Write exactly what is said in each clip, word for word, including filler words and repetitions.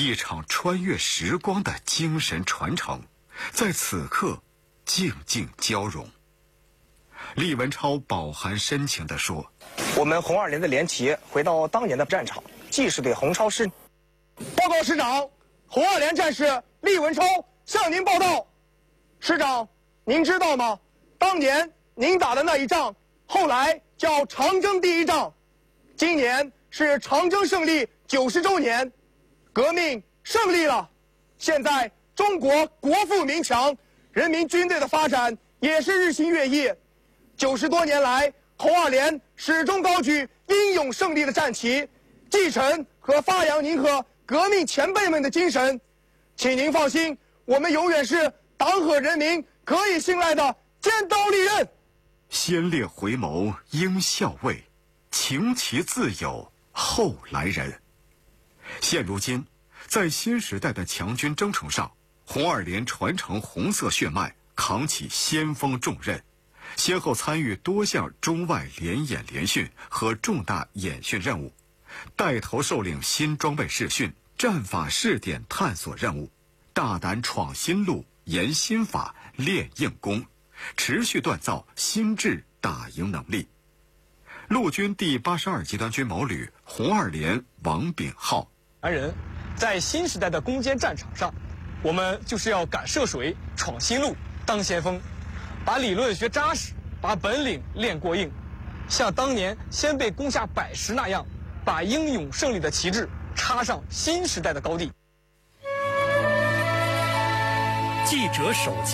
一场穿越时光的精神传承，在此刻静静交融。厉文超饱含深情地说：“ 我们红二连的连旗回到当年的战场，既是对洪超师。报告师长，红二连战士厉文超向您报道。师长，您知道吗？当年您打的那一仗，后来叫长征第一仗。今年是长征胜利九十周年，革命胜利了。现在中国国富民强，人民军队的发展也是日新月异。九十多年来，红二连始终高举英勇胜利的战旗，继承和发扬您和革命前辈们的精神。请您放心，我们永远是党和人民可以信赖的尖刀利刃。 先烈回眸应校尉，擎旗自有后来人。现如今，在新时代的强军征程上，红二连传承红色血脉，扛起先锋重任，先后参与多项中外联演联训和重大演训任务，带头受领新装备试训、战法试点探索任务，大胆闯新路、研新法、练硬功，持续锻造新智打赢能力。陆军第八十二集团军某旅红二连王炳浩： 男人在新时代的攻坚战场上，我们就是要敢涉水、闯新路、当先锋，把理论学扎实，把本领练过硬，像当年先辈攻下百石那样，把英勇胜利的旗帜插上新时代的高地。 记者手记：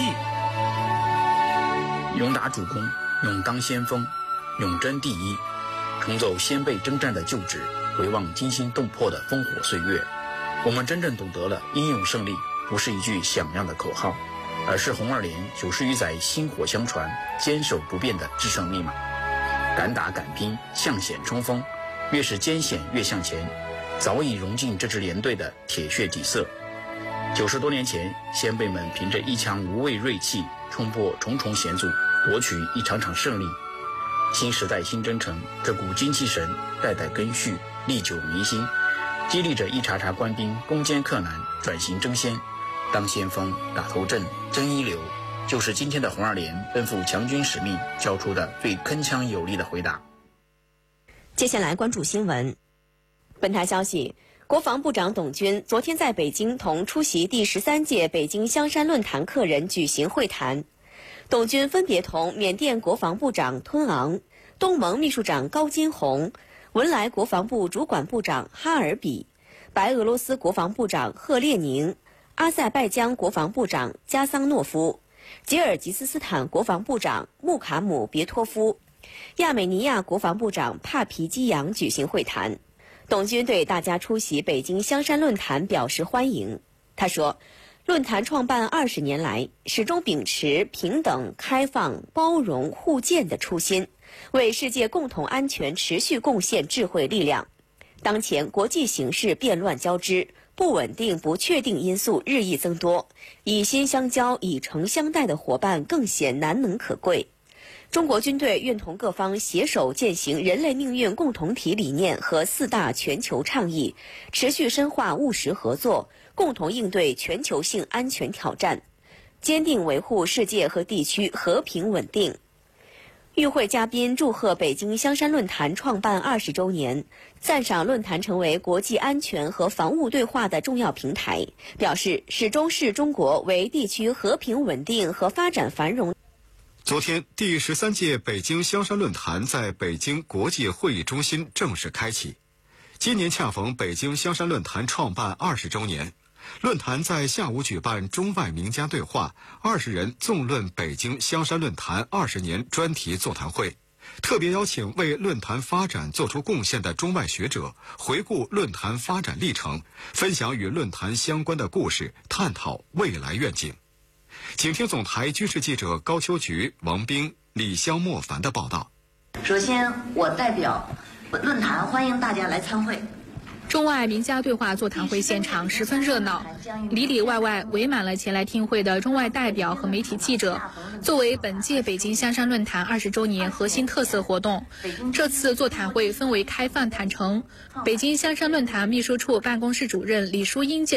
勇打主攻，勇当先锋，勇争第一，重走先辈征战的旧址，回望惊心动魄的烽火岁月。我们真正懂得了英勇胜利不是一句响亮的口号，而是红二连九十余载薪火相传、坚守不变的制胜密码。敢打敢拼，向险冲锋，越是艰险越向前，早已融进这支连队的铁血底色。九十多年前，先辈们凭着一腔无畏锐气，冲破重重险阻，夺取一场场胜利。新时代新征程，这股精气神代代根续，历久弥新，激励着一茬茬官兵攻坚克难，转型争先，当先锋，打头阵，争一流，就是今天的红二连奔赴强军使命交出的最铿锵有力的回答。 接下来关注新闻。本台消息，国防部长董军昨天在北京同出席第十三届北京香山论坛客人举行会谈。董军分别同缅甸国防部长吞昂、东盟秘书长高金洪、文莱国防部主管部长哈尔比、白俄罗斯国防部长赫列宁、阿塞拜疆国防部长加桑诺夫、吉尔吉斯斯坦国防部长穆卡姆别托夫、亚美尼亚国防部长帕皮基扬举行会谈。董军对大家出席北京香山论坛表示欢迎。他说，论坛创办二十年来，始终秉持平等、开放、包容、互鉴的初心，为世界共同安全持续贡献智慧力量。当前国际形势变乱交织，不稳定、不确定因素日益增多，以心相交、以诚相待的伙伴更显难能可贵。中国军队愿同各方携手践行人类命运共同体理念和四大全球倡议，持续深化务实合作，共同应对全球性安全挑战，坚定维护世界和地区和平稳定。与会嘉宾祝贺北京香山论坛创办二十周年，赞赏论坛成为国际安全和防务对话的重要平台，表示始终视中国为地区和平稳定和发展繁荣。 昨天，第十三届北京香山论坛在北京国际会议中心正式开启。今年恰逢北京香山论坛创办二十周年，论坛在下午举办中外名家对话、二十人纵论北京香山论坛二十年专题座谈会，特别邀请为论坛发展做出贡献的中外学者，回顾论坛发展历程，分享与论坛相关的故事，探讨未来愿景。请听总台军事记者高秋菊、王冰、李肖莫凡的报道。 首先，我代表论坛欢迎大家来参会。 中外名家对话座谈会现场十分热闹，里里外外围满了前来听会的中外代表和媒体记者。作为本届北京香山论坛二十周年核心特色活动，这次座谈会分为开放、坦诚。北京香山论坛秘书处办公室主任李淑英介